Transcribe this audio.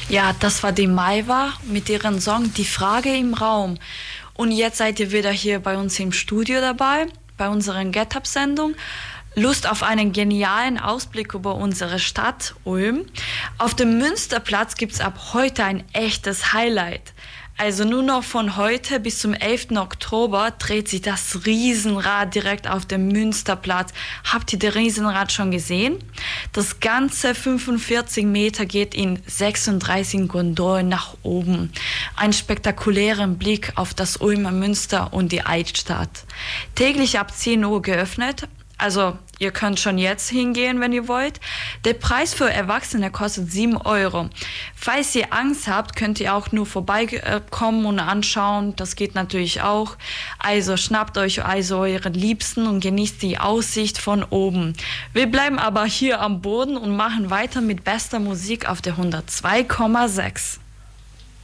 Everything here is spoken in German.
Ja, das war die Maiwa mit ihrem Song Die Frage im Raum. Und jetzt seid ihr wieder hier bei uns im Studio dabei, bei unserer Get-Up-Sendung. Lust auf einen genialen Ausblick über unsere Stadt Ulm? Auf dem Münsterplatz gibt es ab heute ein echtes Highlight. Also nur noch von heute bis zum 11. Oktober dreht sich das Riesenrad direkt auf dem Münsterplatz. Habt ihr das Riesenrad schon gesehen? Das ganze 45 Meter geht in 36 Gondolen nach oben. Ein spektakulären Blick auf das Ulmer Münster und die Altstadt. Täglich ab 10 Uhr geöffnet. Also ihr könnt schon jetzt hingehen, wenn ihr wollt. Der Preis für Erwachsene kostet 7 Euro. Falls ihr Angst habt, könnt ihr auch nur vorbeikommen und anschauen. Das geht natürlich auch. Also schnappt euch also euren Liebsten und genießt die Aussicht von oben. Wir bleiben aber hier am Boden und machen weiter mit bester Musik auf der 102,6.